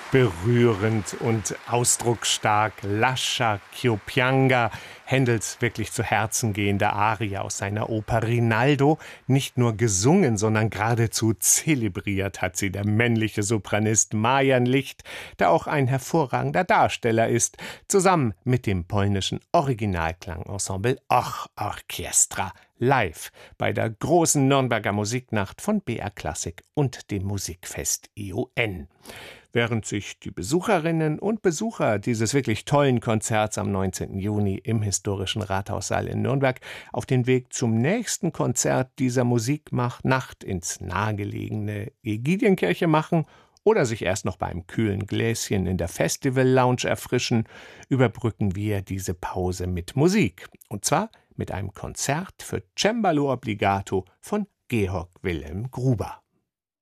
Berührend und ausdrucksstark, Lascia ch'io pianga, Händels wirklich zu Herzen gehende Arie aus seiner Oper Rinaldo. Nicht nur gesungen, sondern geradezu zelebriert hat sie der männliche Sopranist Marian Licht, der auch ein hervorragender Darsteller ist, zusammen mit dem polnischen Originalklangensemble Och Orchestra, live bei der großen Nürnberger Musiknacht von BR Klassik und dem Musikfest ION. Während sich die Besucherinnen und Besucher dieses wirklich tollen Konzerts am 19. Juni im historischen Rathaussaal in Nürnberg auf den Weg zum nächsten Konzert dieser Musiknacht ins nahegelegene Ägidienkirche machen oder sich erst noch beim kühlen Gläschen in der Festival-Lounge erfrischen, überbrücken wir diese Pause mit Musik. Und zwar mit einem Konzert für Cembalo Obbligato von Georg Wilhelm Gruber.